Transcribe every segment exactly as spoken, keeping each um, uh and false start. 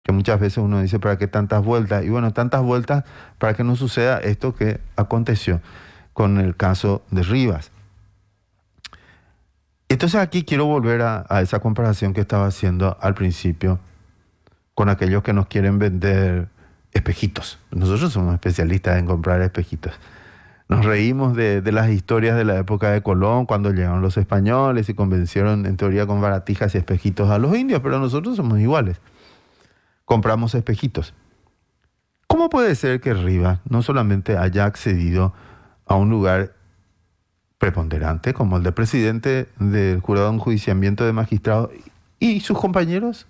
Que muchas veces uno dice, ¿para qué tantas vueltas? Y bueno, tantas vueltas para que no suceda esto que aconteció con el caso de Rivas. Entonces aquí quiero volver a, a esa comparación que estaba haciendo al principio con aquellos que nos quieren vender espejitos. Nosotros somos especialistas en comprar espejitos. Nos reímos de, de las historias de la época de Colón, cuando llegaron los españoles y convencieron en teoría con baratijas y espejitos a los indios, pero nosotros somos iguales. Compramos espejitos. ¿Cómo puede ser que Rivas no solamente haya accedido a un lugar preponderante como el de presidente del jurado de enjuiciamiento de magistrados y sus compañeros?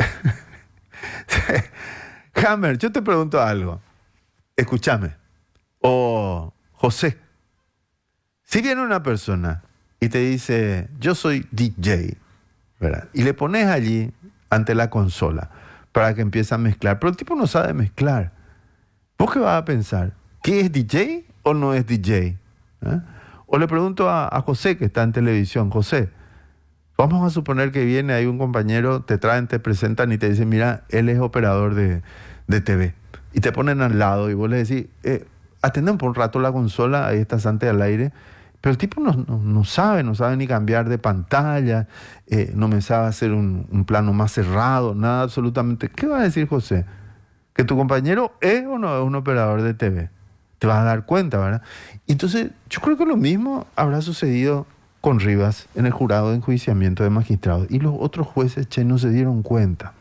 Hammer, yo te pregunto algo. Escúchame. O José, si viene una persona y te dice, yo soy D J, ¿verdad? Y le pones allí ante la consola para que empiece a mezclar, pero el tipo no sabe mezclar. ¿Vos qué vas a pensar? ¿Que es D J o no es D J? ¿Eh? O le pregunto a, a José, que está en televisión, José, vamos a suponer que viene ahí un compañero, te traen, te presentan y te dicen, mira, él es operador de, de T V. Y te ponen al lado y vos le decís, eh, atenden por un rato la consola, ahí estás antes al aire. Pero el tipo no, no, no sabe, no sabe ni cambiar de pantalla, eh, no me sabe hacer un, un plano más cerrado, nada absolutamente. ¿Qué va a decir José? ¿Que tu compañero es o no es un operador de T V? Te vas a dar cuenta, ¿verdad? Entonces, yo creo que lo mismo habrá sucedido con Rivas en el jurado de enjuiciamiento de magistrados. Y los otros jueces, che, no se dieron cuenta.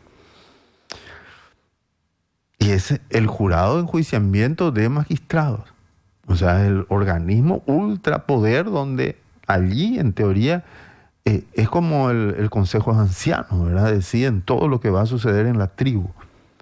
Y es el jurado de enjuiciamiento de magistrados. O sea, el organismo ultrapoder donde allí, en teoría, eh, es como el, el consejo de ancianos, ¿verdad? Deciden todo lo que va a suceder en la tribu.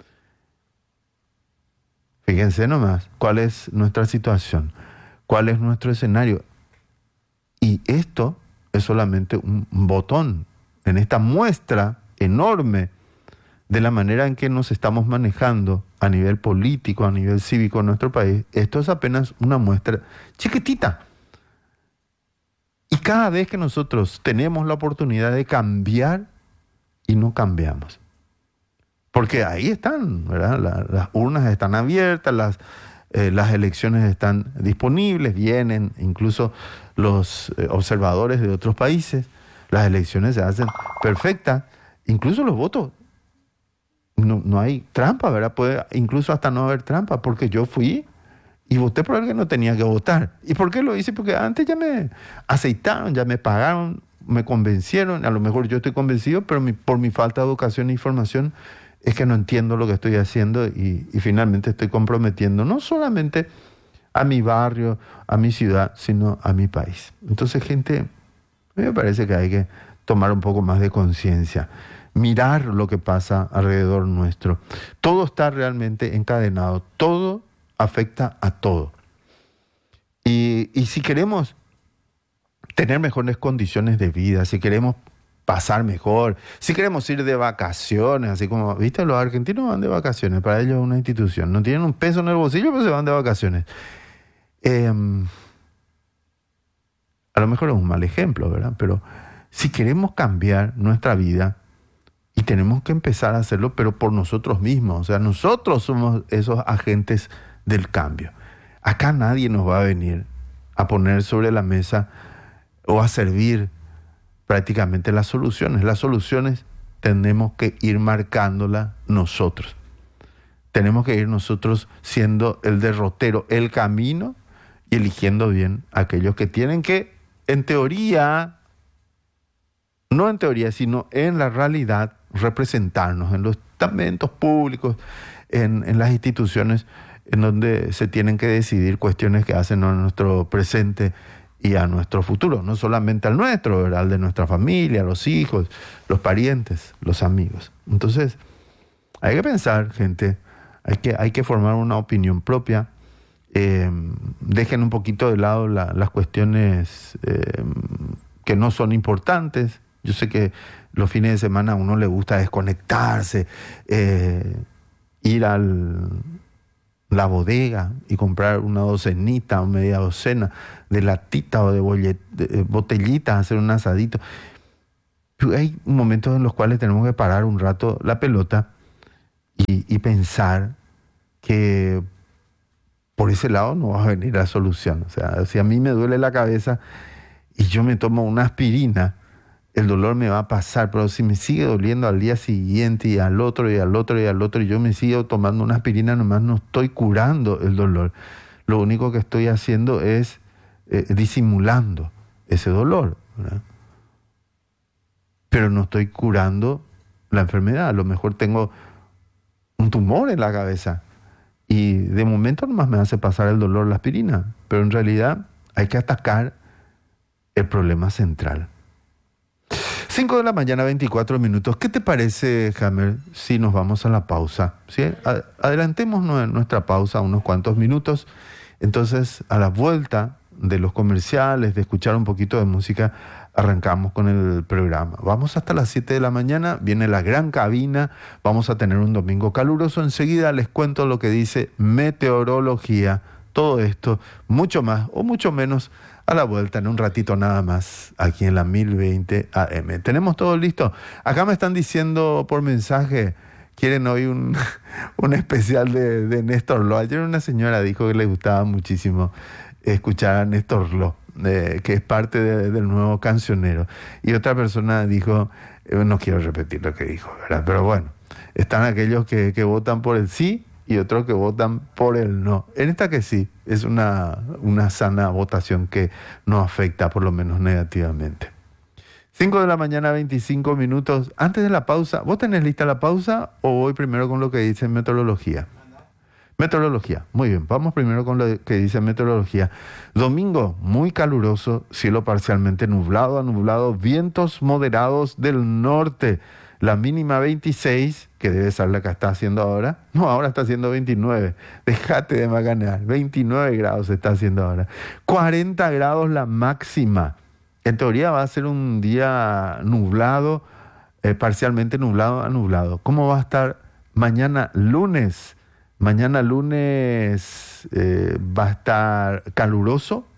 Fíjense nomás cuál es nuestra situación, cuál es nuestro escenario. Y esto es solamente un botón en esta muestra enorme de la manera en que nos estamos manejando a nivel político, a nivel cívico en nuestro país. Esto es apenas una muestra chiquitita. Y cada vez que nosotros tenemos la oportunidad de cambiar y no cambiamos. Porque ahí están, ¿verdad? La, las urnas están abiertas, las, eh, las elecciones están disponibles, vienen incluso los eh, observadores de otros países, las elecciones se hacen perfectas, incluso los votos. No, no hay trampa, ¿verdad? Puede incluso hasta no haber trampa, porque yo fui y voté por el que no tenía que votar. ¿Y por qué lo hice? Porque antes ya me aceitaron, ya me pagaron, me convencieron. A lo mejor yo estoy convencido, pero mi, por mi falta de educación e información es que no entiendo lo que estoy haciendo y, y finalmente estoy comprometiendo no solamente a mi barrio, a mi ciudad, sino a mi país. Entonces, gente, a mí me parece que hay que tomar un poco más de conciencia. Mirar lo que pasa alrededor nuestro. Todo está realmente encadenado, todo afecta a todo. Y, y si queremos tener mejores condiciones de vida, si queremos pasar mejor, si queremos ir de vacaciones, así como, viste, los argentinos van de vacaciones, para ellos es una institución, no tienen un peso en el bolsillo, pero se van de vacaciones. Eh, a lo mejor es un mal ejemplo, ¿verdad? Pero si queremos cambiar nuestra vida, y tenemos que empezar a hacerlo, pero por nosotros mismos. O sea, nosotros somos esos agentes del cambio. Acá nadie nos va a venir a poner sobre la mesa o a servir prácticamente las soluciones. Las soluciones tenemos que ir marcándolas nosotros. Tenemos que ir nosotros siendo el derrotero, el camino y eligiendo bien a aquellos que tienen que, en teoría, no en teoría, sino en la realidad, representarnos en los estamentos públicos, en, en las instituciones en donde se tienen que decidir cuestiones que hacen a nuestro presente y a nuestro futuro, no solamente al nuestro, ¿verdad? Al de nuestra familia, los hijos, los parientes, los amigos. Entonces, hay que pensar, gente, hay que, hay que formar una opinión propia, eh, dejen un poquito de lado la, las cuestiones eh, que no son importantes. Yo sé que los fines de semana a uno le gusta desconectarse, eh, ir a la bodega y comprar una docenita o media docena de latita o de, bollet, de botellitas, hacer un asadito. Pero hay momentos en los cuales tenemos que parar un rato la pelota y, y pensar que por ese lado no va a venir la solución. O sea, si a mí me duele la cabeza y yo me tomo una aspirina, el dolor me va a pasar, pero si me sigue doliendo al día siguiente y al otro y al otro y al otro y yo me sigo tomando una aspirina, nomás no estoy curando el dolor. Lo único que estoy haciendo es eh, disimulando ese dolor, ¿verdad? Pero no estoy curando la enfermedad. A lo mejor tengo un tumor en la cabeza y de momento nomás me hace pasar el dolor la aspirina, pero en realidad hay que atacar el problema central. cinco de la mañana, veinticuatro minutos. ¿Qué te parece, Hammer, si nos vamos a la pausa? ¿Sí? Adelantemos nuestra pausa unos cuantos minutos. Entonces, a la vuelta de los comerciales, de escuchar un poquito de música, arrancamos con el programa. Vamos hasta las siete de la mañana, viene la gran cabina, vamos a tener un domingo caluroso. Enseguida les cuento lo que dice meteorología. Todo esto, mucho más o mucho menos, a la vuelta en un ratito nada más, aquí en la mil veinte A M. ¿Tenemos todo listo? Acá me están diciendo por mensaje, quieren hoy un, un especial de, de Néstor Lo. Ayer una señora dijo que le gustaba muchísimo escuchar a Néstor Lo, eh, que es parte de, del nuevo cancionero. Y otra persona dijo, eh, no quiero repetir lo que dijo, ¿verdad? Pero bueno, están aquellos que, que votan por el sí y otros que votan por el no. En esta que sí, es una, una sana votación que no afecta, por lo menos negativamente. cinco de la mañana, veinticinco minutos. Antes de la pausa, ¿vos tenés lista la pausa o voy primero con lo que dice meteorología? Meteorología, muy bien, vamos primero con lo que dice meteorología. Domingo, muy caluroso, cielo parcialmente nublado a nublado, vientos moderados del norte. La mínima veintiséis, que debe ser la que está haciendo ahora. No, ahora está haciendo veintinueve. Déjate de macanear. veintinueve grados está haciendo ahora. cuarenta grados la máxima. En teoría va a ser un día nublado, eh, parcialmente nublado a nublado. ¿Cómo va a estar mañana lunes? Mañana lunes eh, va a estar caluroso,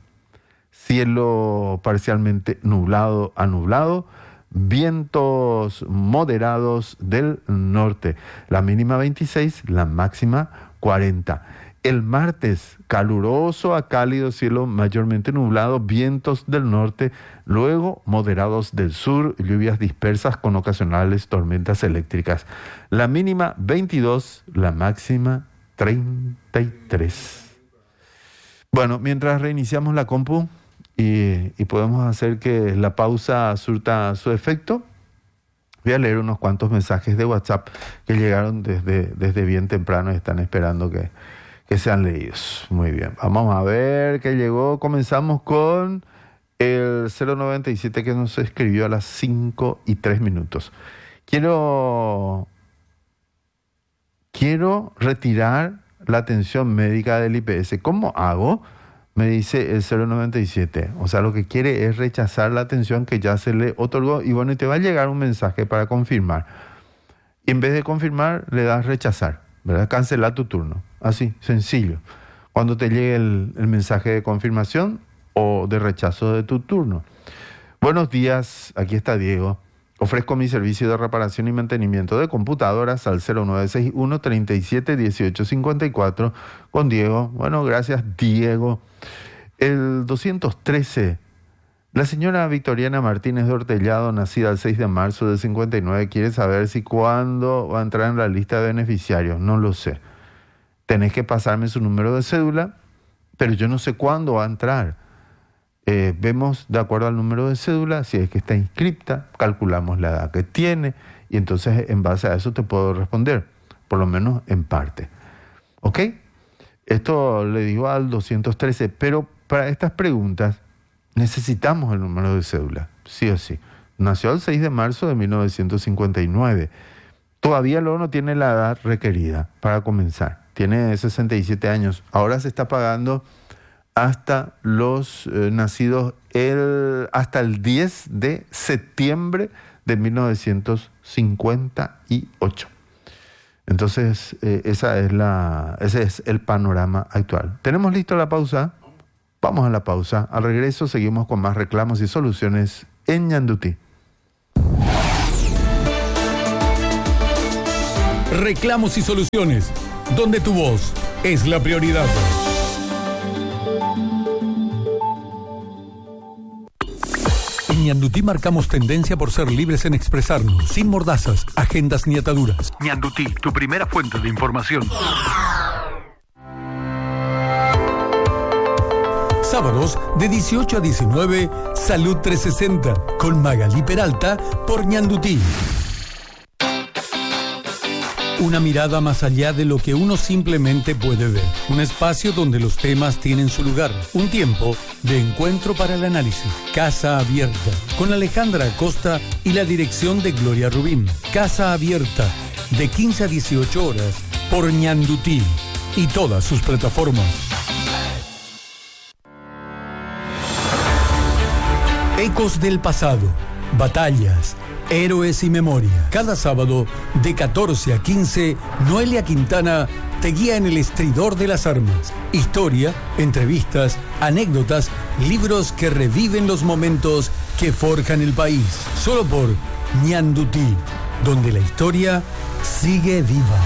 cielo parcialmente nublado a nublado, vientos moderados del norte. La mínima veintiséis, la máxima cuarenta. El martes, caluroso a cálido, cielo mayormente nublado, vientos del norte, luego moderados del sur, lluvias dispersas con ocasionales tormentas eléctricas. La mínima veintidós, la máxima treinta y tres. Bueno, mientras reiniciamos la compu y, y podemos hacer que la pausa surta su efecto, voy a leer unos cuantos mensajes de WhatsApp que llegaron desde, desde bien temprano y están esperando que, que sean leídos. Muy bien, vamos a ver qué llegó. Comenzamos con el cero noventa y siete que nos escribió a las cinco y tres minutos. Quiero... Quiero retirar la atención médica del I P S. ¿Cómo hago? Me dice el cero noventa y siete. O sea, lo que quiere es rechazar la atención que ya se le otorgó. Y bueno, y te va a llegar un mensaje para confirmar. Y en vez de confirmar, le das rechazar, ¿verdad? Cancelar tu turno. Así, sencillo. Cuando te llegue el, el mensaje de confirmación o de rechazo de tu turno. Buenos días, aquí está Diego. Ofrezco mi servicio de reparación y mantenimiento de computadoras al cero nueve seis uno, treinta y siete, dieciocho cincuenta y cuatro con Diego. Bueno, gracias, Diego. El doscientos trece, la señora Victoriana Martínez de Hortellado, nacida el seis de marzo del cincuenta y nueve, quiere saber si cuándo va a entrar en la lista de beneficiarios. No lo sé. Tenés que pasarme su número de cédula, pero yo no sé cuándo va a entrar. Eh, vemos de acuerdo al número de cédula, si es que está inscripta, calculamos la edad que tiene y entonces en base a eso te puedo responder, por lo menos en parte. ¿Ok? Esto le digo al doscientos trece, pero para estas preguntas necesitamos el número de cédula, sí o sí. Nació el seis de marzo de mil novecientos cincuenta y nueve. Todavía luego no tiene la edad requerida para comenzar. Tiene sesenta y siete años. Ahora se está pagando hasta los eh, nacidos el, hasta el diez de septiembre de mil novecientos cincuenta y ocho. Entonces, eh, esa es la, ese es el panorama actual. ¿Tenemos listo la pausa? Vamos a la pausa. Al regreso seguimos con más reclamos y soluciones en Ñandutí. Reclamos y soluciones, donde tu voz es la prioridad. En Ñandutí marcamos tendencia por ser libres en expresarnos, sin mordazas, agendas ni ataduras. Ñandutí, tu primera fuente de información. Sábados de dieciocho a diecinueve, Salud trescientos sesenta, con Magalí Peralta por Ñandutí. Una mirada más allá de lo que uno simplemente puede ver. Un espacio donde los temas tienen su lugar. Un tiempo de encuentro para el análisis. Casa Abierta, con Alejandra Acosta y la dirección de Gloria Rubín. Casa Abierta, de quince a dieciocho horas, por Ñandutí y todas sus plataformas. Ecos del pasado, batallas, héroes y memoria. Cada sábado, de catorce a quince, Noelia Quintana te guía en el estridor de las armas. Historia, entrevistas, anécdotas, libros que reviven los momentos que forjan el país. Solo por Ñandutí, donde la historia sigue viva.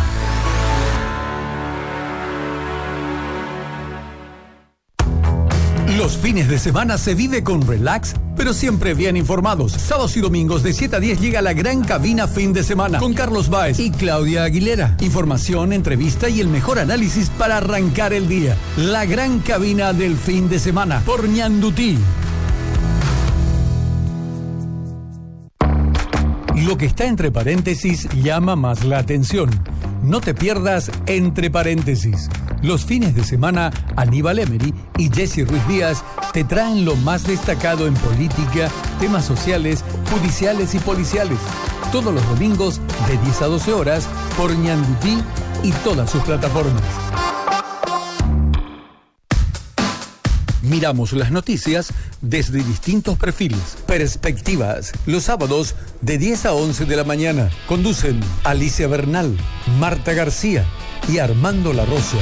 Los fines de semana se vive con relax, pero siempre bien informados. Sábados y domingos de siete a diez llega la gran cabina fin de semana con Carlos Báez y Claudia Aguilera. Información, entrevista y el mejor análisis para arrancar el día. La gran cabina del fin de semana por Ñandutí. Lo que está entre paréntesis llama más la atención. No te pierdas Entre Paréntesis. Los fines de semana, Aníbal Emery y Jesse Ruiz Díaz te traen lo más destacado en política, temas sociales, judiciales y policiales. Todos los domingos de diez a doce horas por Ñandutí y todas sus plataformas. Miramos las noticias desde distintos perfiles, perspectivas. Los sábados de diez a once de la mañana. Conducen Alicia Bernal, Marta García y Armando La Rosa.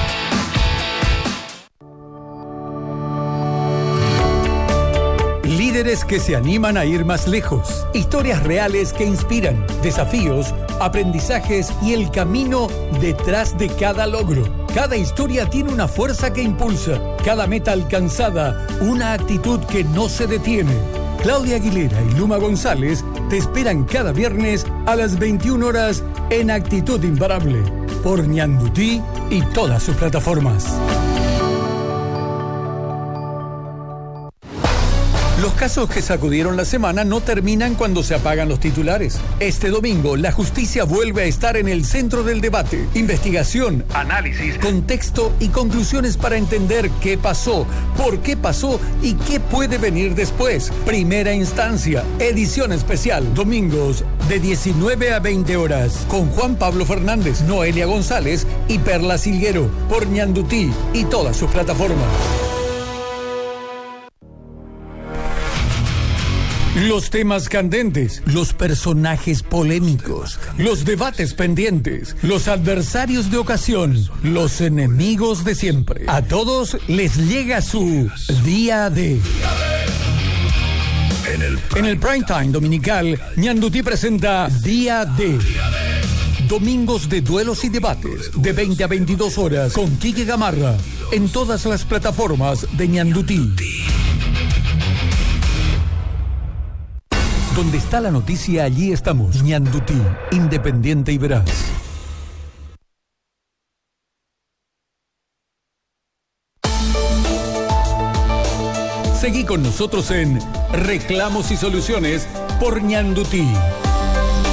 Líderes que se animan a ir más lejos. Historias reales que inspiran. Desafíos, aprendizajes y el camino detrás de cada logro. Cada historia tiene una fuerza que impulsa. Cada meta alcanzada, una actitud que no se detiene. Claudia Aguilera y Luma González te esperan cada viernes a las veintiuna horas en Actitud Imparable. Por Ñandutí y todas sus plataformas. Los casos que sacudieron la semana no terminan cuando se apagan los titulares. Este domingo, la justicia vuelve a estar en el centro del debate. Investigación, análisis, contexto y conclusiones para entender qué pasó, por qué pasó y qué puede venir después. Primera instancia, edición especial. Domingos de diecinueve a veinte horas. Con Juan Pablo Fernández, Noelia González y Perla Silguero. Por Ñandutí y todas sus plataformas. Los temas candentes, los personajes polémicos, los debates pendientes, los adversarios de ocasión, los enemigos de siempre. A todos les llega su Día D. En el prime time dominical, Ñandutí presenta Día D. Domingos de duelos y debates, de veinte a veintidós horas, con Quique Gamarra, en todas las plataformas de Ñandutí. Donde está la noticia, allí estamos. Ñandutí, independiente y veraz. Seguí con nosotros en Reclamos y Soluciones por Ñandutí.